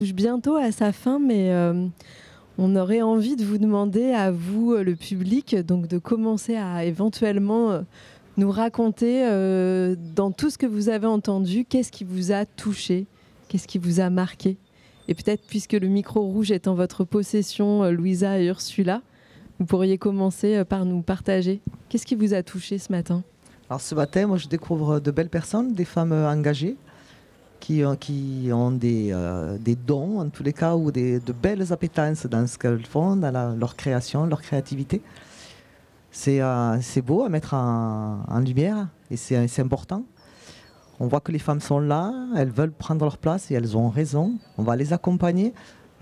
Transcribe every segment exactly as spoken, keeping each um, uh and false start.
touche bientôt à sa fin, mais euh, on aurait envie de vous demander à vous, le public, donc de commencer à éventuellement euh, nous raconter euh, dans tout ce que vous avez entendu, qu'est-ce qui vous a touché, qu'est-ce qui vous a marqué. Et peut-être, puisque le micro rouge est en votre possession, euh, Louisa et Ursula, vous pourriez commencer euh, par nous partager. Qu'est-ce qui vous a touché ce matin ? Alors ce matin, moi je découvre de belles personnes, des femmes engagées, qui, qui ont des, euh, des dons, en tous les cas, ou des, de belles appétences dans ce qu'elles font, dans la, leur création, leur créativité. C'est, euh, c'est beau à mettre en, en lumière et c'est, c'est important. On voit que les femmes sont là, elles veulent prendre leur place et elles ont raison. On va les accompagner.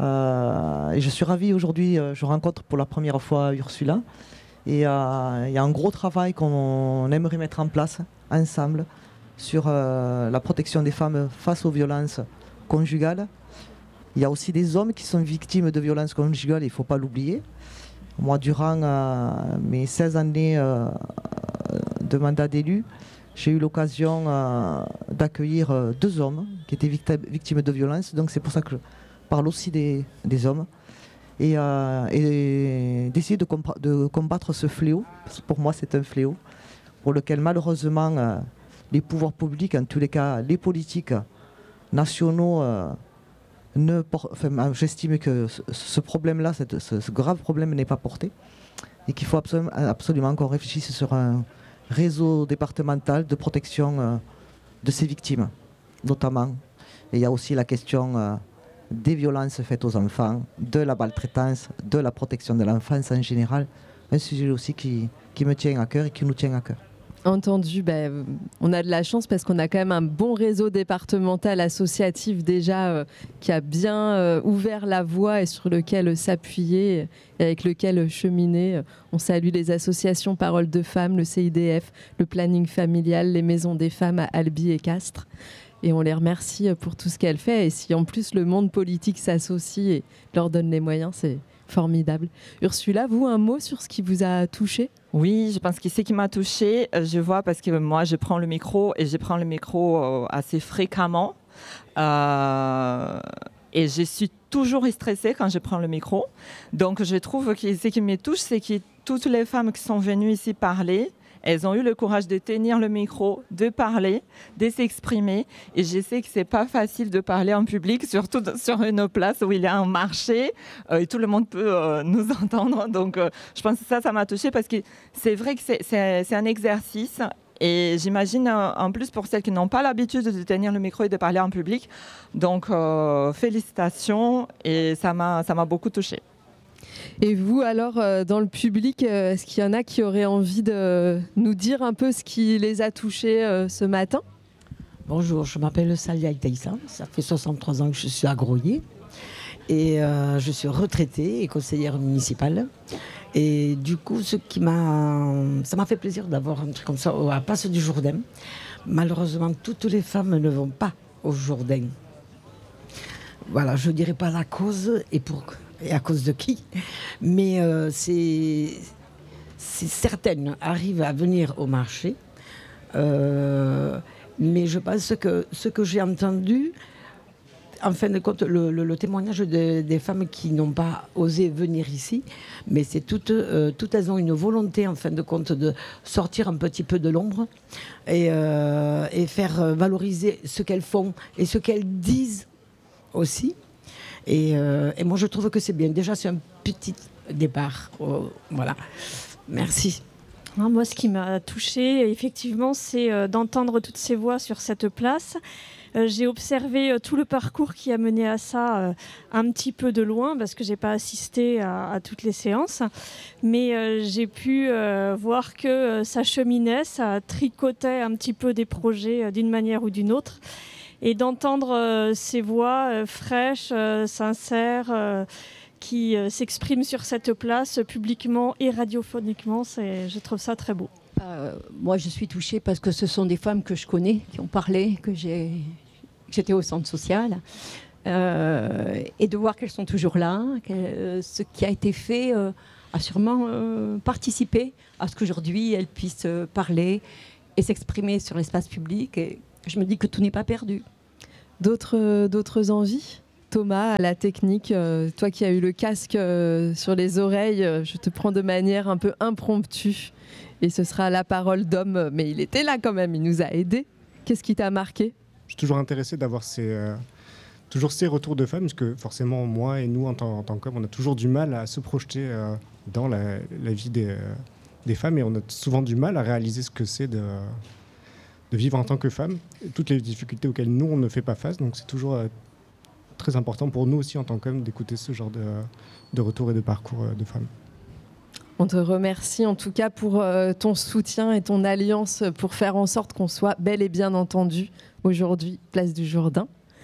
Euh, et je suis ravie aujourd'hui, je rencontre pour la première fois Ursula. Et euh, il y a un gros travail qu'on aimerait mettre en place ensemble sur euh, la protection des femmes face aux violences conjugales. Il y a aussi des hommes qui sont victimes de violences conjugales, il ne faut pas l'oublier. Moi, durant euh, mes seize années euh, de mandat d'élu, j'ai eu l'occasion euh, d'accueillir euh, deux hommes qui étaient victimes, victimes de violences. Donc c'est pour ça que je parle aussi des, des hommes. Et, euh, et d'essayer de, compa- de combattre ce fléau, parce que pour moi c'est un fléau, pour lequel malheureusement euh, les pouvoirs publics, en tous les cas les politiques nationaux, euh, ne por- enfin, j'estime que ce, ce problème-là, cette, ce, ce grave problème n'est pas porté, et qu'il faut absolument, absolument qu'on réfléchisse sur un réseau départemental de protection euh, de ces victimes, notamment. Et il y a aussi la question euh, des violences faites aux enfants, de la maltraitance, de la protection de l'enfance en général, un sujet aussi qui, qui me tient à cœur et qui nous tient à cœur. Entendu, ben, on a de la chance parce qu'on a quand même un bon réseau départemental associatif déjà euh, qui a bien euh, ouvert la voie et sur lequel euh, s'appuyer et avec lequel euh, cheminer. On salue les associations Paroles de Femmes, le C I D F, le planning familial, les maisons des femmes à Albi et Castres. Et on les remercie pour tout ce qu'elles font. Et si en plus le monde politique s'associe et leur donne les moyens, c'est formidable. Ursula, vous, un mot sur ce qui vous a touché ? Oui, je pense que ce qui m'a touchée, je vois parce que moi, je prends le micro et je prends le micro assez fréquemment. Euh, et je suis toujours stressée quand je prends le micro. Donc, je trouve que ce qui me touche, c'est que toutes les femmes qui sont venues ici parler, elles ont eu le courage de tenir le micro, de parler, de s'exprimer. Et je sais que c'est pas facile de parler en public, surtout sur une place où il y a un marché euh, et tout le monde peut euh, nous entendre. Donc, euh, je pense que ça, ça m'a touchée parce que c'est vrai que c'est, c'est, c'est un exercice. Et j'imagine, euh, en plus, pour celles qui n'ont pas l'habitude de tenir le micro et de parler en public. Donc, euh, félicitations. Et ça m'a, ça m'a beaucoup touchée. Et vous, alors, euh, dans le public, euh, est-ce qu'il y en a qui auraient envie de nous dire un peu ce qui les a touchés euh, ce matin ? Bonjour, je m'appelle Salia Itaïsa, ça fait soixante-trois ans que je suis à Groyer et euh, je suis retraitée et conseillère municipale. Et du coup, ce qui m'a, ça m'a fait plaisir d'avoir un truc comme ça à la place du Jourdain. Malheureusement, toutes les femmes ne vont pas au Jourdain. Voilà, je ne dirais pas la cause et pour... et à cause de qui, mais euh, c'est, c'est certaines arrivent à venir au marché, euh, mais je pense que ce que j'ai entendu, en fin de compte, le, le, le témoignage de, des femmes qui n'ont pas osé venir ici, mais c'est toutes, euh, toutes elles ont une volonté, en fin de compte, de sortir un petit peu de l'ombre et, euh, et faire valoriser ce qu'elles font et ce qu'elles disent aussi. Et, euh, et moi, je trouve que c'est bien. Déjà, c'est un petit départ. Oh, voilà. Merci. Moi, ce qui m'a touchée, effectivement, c'est euh, d'entendre toutes ces voix sur cette place. Euh, j'ai observé euh, tout le parcours qui a mené à ça euh, un petit peu de loin, parce que je n'ai pas assisté à, à toutes les séances. Mais euh, j'ai pu euh, voir que euh, ça cheminait, ça tricotait un petit peu des projets euh, d'une manière ou d'une autre. Et d'entendre euh, ces voix euh, fraîches, euh, sincères, euh, qui euh, s'expriment sur cette place publiquement et radiophoniquement, c'est, je trouve ça très beau. Euh, moi, je suis touchée parce que ce sont des femmes que je connais, qui ont parlé, que j'ai, que j'étais au centre social. Euh, et de voir qu'elles sont toujours là, que euh, ce qui a été fait euh, a sûrement euh, participé à ce qu'aujourd'hui elles puissent euh, parler et s'exprimer sur l'espace public. Et je me dis que tout n'est pas perdu. D'autres, d'autres envies ? Thomas, à la technique, euh, toi qui as eu le casque euh, sur les oreilles, euh, je te prends de manière un peu impromptue et ce sera la parole d'homme, mais il était là quand même, il nous a aidés. Qu'est-ce qui t'a marqué ? Je suis toujours intéressé d'avoir ces, euh, toujours ces retours de femmes, parce que forcément, moi et nous, en tant, en tant qu'hommes, on a toujours du mal à se projeter euh, dans la, la vie des, euh, des femmes, et on a souvent du mal à réaliser ce que c'est de, de vivre en tant que femme, et toutes les difficultés auxquelles nous, on ne fait pas face. Donc c'est toujours euh, très important pour nous aussi, en tant qu'hommes, d'écouter ce genre de, de retours et de parcours euh, de femmes. On te remercie en tout cas pour euh, ton soutien et ton alliance pour faire en sorte qu'on soit bel et bien entendu aujourd'hui, place du Jourdain.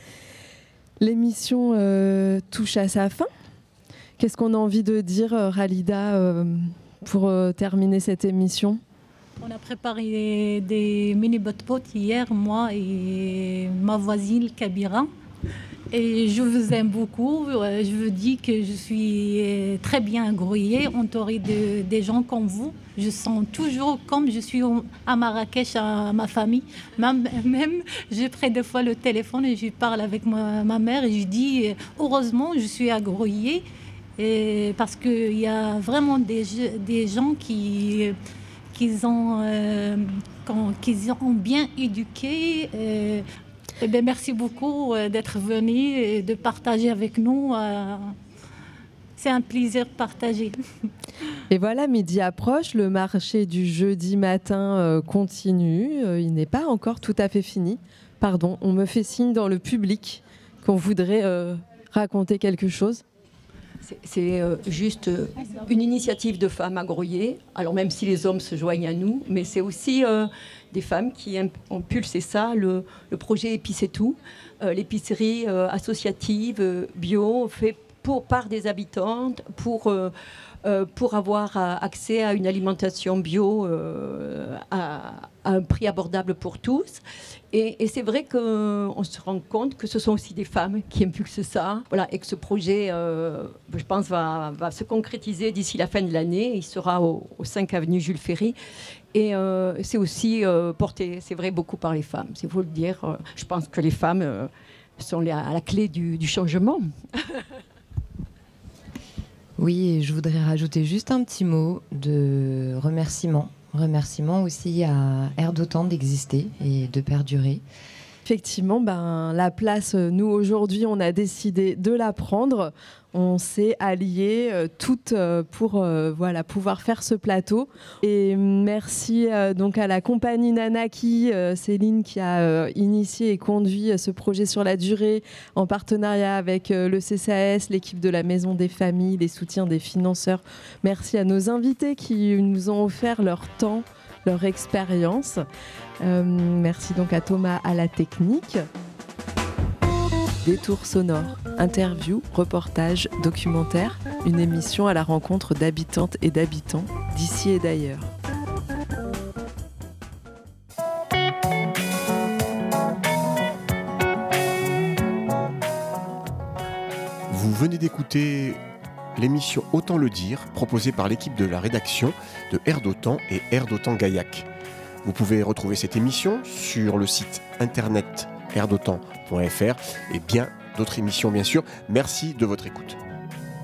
L'émission euh, touche à sa fin. Qu'est-ce qu'on a envie de dire, euh, Ralida, euh, pour euh, terminer cette émission ? On a préparé des mini bot-pot hier, moi et ma voisine Kabira. Et je vous aime beaucoup. Je vous dis que je suis très bien grouillée, entourée de des gens comme vous. Je sens toujours comme je suis à Marrakech, à ma famille. Même, même je prends des fois le téléphone et je parle avec ma, ma mère et je dis heureusement je suis à Grouillé, et parce qu'il y a vraiment des, des gens qui, qui, ont, euh, qui ont bien éduqué. Euh, Eh bien, merci beaucoup d'être venu et de partager avec nous. C'est un plaisir partagé. Et voilà, midi approche, le marché du jeudi matin continue. Il n'est pas encore tout à fait fini. Pardon, on me fait signe dans le public qu'on voudrait euh, raconter quelque chose. C'est, c'est euh, juste euh, une initiative de femmes à Grouillé, alors même si les hommes se joignent à nous, mais c'est aussi euh, des femmes qui ont impulsé ça, le, le projet Épice et tout, euh, l'épicerie euh, associative, euh, bio, fait pour, par des habitantes, pour, euh, euh, pour avoir accès à une alimentation bio euh, à, à un prix abordable pour tous. Et, et c'est vrai qu'on se rend compte que ce sont aussi des femmes qui impulsent ça, voilà, et que ce projet, euh, je pense, va, va se concrétiser d'ici la fin de l'année. Il sera au, au cinq avenue Jules Ferry. Et euh, c'est aussi euh, porté, c'est vrai, beaucoup par les femmes. Il faut le dire. Euh, je pense que les femmes euh, sont les, à la clé du, du changement. Oui, et je voudrais rajouter juste un petit mot de remerciement. Remerciement aussi à Air d'Otan d'exister et de perdurer. Effectivement, ben, la place, nous aujourd'hui, on a décidé de la prendre. On s'est alliés euh, toutes euh, pour euh, voilà, pouvoir faire ce plateau. Et merci euh, donc à la compagnie Nanaki, euh, Céline, qui a euh, initié et conduit euh, ce projet sur la durée en partenariat avec euh, le C C A S, l'équipe de la Maison des Familles, les soutiens des financeurs. Merci à nos invités qui nous ont offert leur temps, leur expérience. Euh, merci donc à Thomas à la technique. Détour sonore, interview, reportage, documentaire, une émission à la rencontre d'habitantes et d'habitants d'ici et d'ailleurs. Vous venez d'écouter l'émission Autant le dire, proposée par l'équipe de la rédaction de Air d'Otan et Air d'Otan Gaillac. Vous pouvez retrouver cette émission sur le site internet air dotan point f r et bien d'autres émissions bien sûr. Merci de votre écoute.